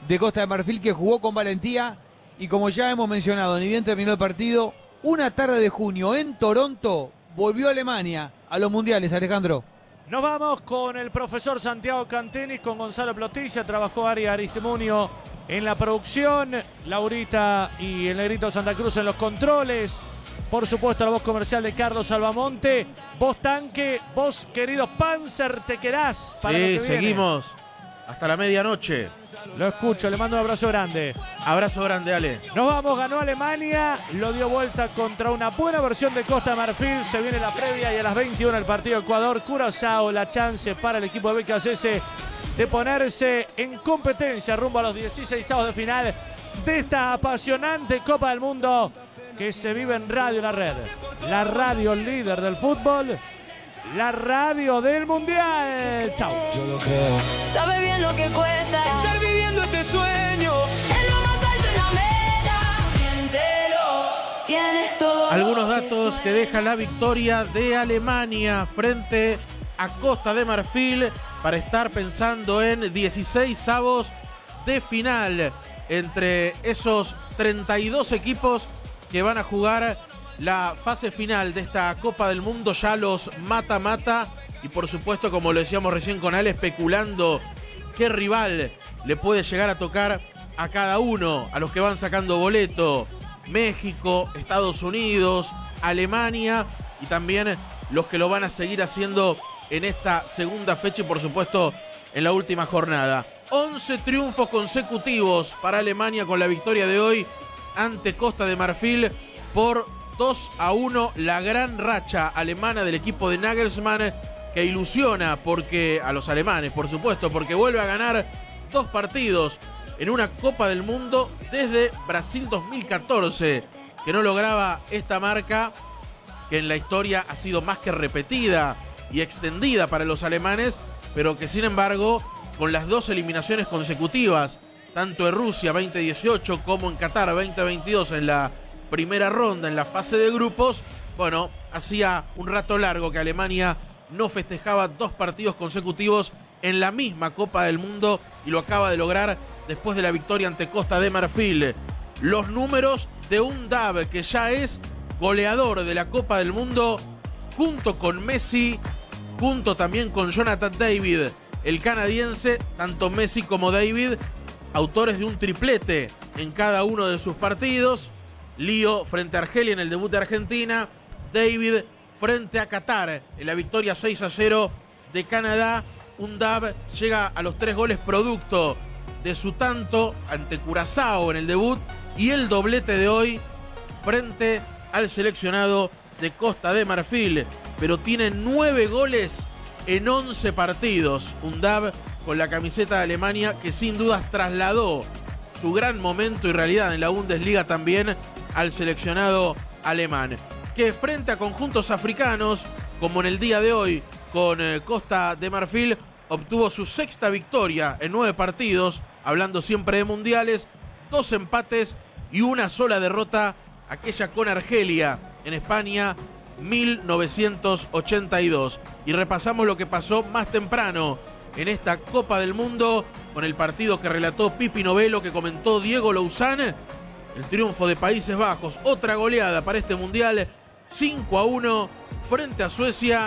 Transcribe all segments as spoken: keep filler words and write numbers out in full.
de Costa de Marfil, que jugó con valentía y, como ya hemos mencionado, ni bien terminó el partido, una tarde de junio en Toronto volvió Alemania a los mundiales. Alejandro. Nos vamos con el profesor Santiago Cantenis, con Gonzalo Plotilla, trabajó Ari Aristimunio en la producción, Laurita y el Negrito Santa Cruz en los controles. Por supuesto, la voz comercial de Carlos Albamonte. Vos, Tanque, vos, querido Panzer, te quedás para sí, lo que viene. Seguimos hasta la medianoche. Lo escucho, le mando un abrazo grande. Abrazo grande, Ale. Nos vamos, ganó Alemania, lo dio vuelta contra una buena versión de Costa de Marfil. Se viene la previa y a las veintiuna el partido Ecuador-Curazao. La chance para el equipo de B K C S de ponerse en competencia rumbo a los dieciseisavos de final de esta apasionante Copa del Mundo que se vive en Radio La Red. La radio líder del fútbol, la radio del Mundial. Chau. Yo lo creo. Sabe bien lo que cuesta Estar viviendo este sueño. en lo más alto en la meta. Siéntelo, tienes todo. Algunos datos que deja la victoria de Alemania frente a Costa de Marfil para estar pensando en dieciseisavos de final entre esos treinta y dos equipos que van a jugar la fase final de esta Copa del Mundo, ya los mata-mata. Y por supuesto, como lo decíamos recién con Ale, especulando qué rival le puede llegar a tocar a cada uno, a los que van sacando boleto: México, Estados Unidos, Alemania, y también los que lo van a seguir haciendo en esta segunda fecha y por supuesto en la última jornada. once triunfos consecutivos para Alemania con la victoria de hoy ante Costa de Marfil por dos a uno. La gran racha alemana del equipo de Nagelsmann, que ilusiona porque a los alemanes, por supuesto, porque vuelve a ganar dos partidos en una Copa del Mundo desde Brasil dos mil catorce, que no lograba esta marca, que en la historia ha sido más que repetida y extendida para los alemanes, pero que sin embargo, con las dos eliminaciones consecutivas, tanto en Rusia veinte dieciocho como en Qatar veinte veintidós en la primera ronda, en la fase de grupos, bueno, hacía un rato largo que Alemania no festejaba dos partidos consecutivos en la misma Copa del Mundo, y lo acaba de lograr después de la victoria ante Costa de Marfil. Los números de un Dav que ya es goleador de la Copa del Mundo, junto con Messi, junto también con Jonathan David, el canadiense. Tanto Messi como David, autores de un triplete en cada uno de sus partidos. Lío frente a Argelia en el debut de Argentina, David frente a Qatar en la victoria seis a cero de Canadá. Un Dav llega a los tres goles producto de su tanto ante Curazao en el debut y el doblete de hoy frente al seleccionado de Costa de Marfil, pero tiene nueve goles en once partidos. Un Dav con la camiseta de Alemania, que sin dudas trasladó su gran momento y realidad en la Bundesliga también al seleccionado alemán, que frente a conjuntos africanos, como en el día de hoy con eh, Costa de Marfil, obtuvo su sexta victoria en nueve partidos, hablando siempre de mundiales, dos empates y una sola derrota, aquella con Argelia en España mil novecientos ochenta y dos. Y repasamos lo que pasó más temprano en esta Copa del Mundo con el partido que relató Pipi Novello, que comentó Diego Louzán. El triunfo de Países Bajos, otra goleada para este mundial, cinco a uno frente a Suecia.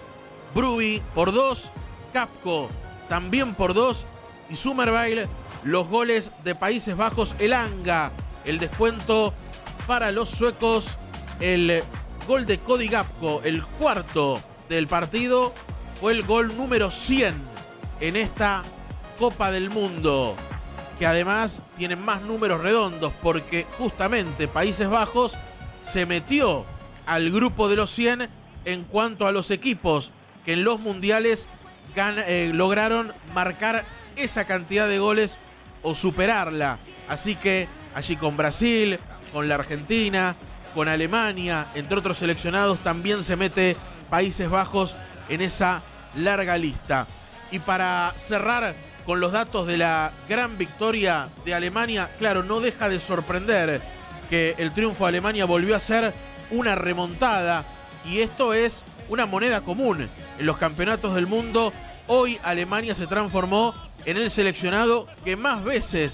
Bruby por dos, Capco también por dos, y Summerville los goles de Países Bajos. Elanga, el descuento para los suecos, el gol de Cody Gakpo, el cuarto del partido, fue el gol número cien en esta Copa del Mundo, que además tiene más números redondos porque justamente Países Bajos se metió al grupo de los cien en cuanto a los equipos que en los mundiales gan- eh, lograron marcar esa cantidad de goles o superarla. Así que allí con Brasil, con la Argentina, con Alemania, entre otros seleccionados, también se mete Países Bajos en esa larga lista. Y para cerrar con los datos de la gran victoria de Alemania, claro, no deja de sorprender que el triunfo de Alemania volvió a ser una remontada, y esto es una moneda común en los campeonatos del mundo. Hoy Alemania se transformó en el seleccionado que más veces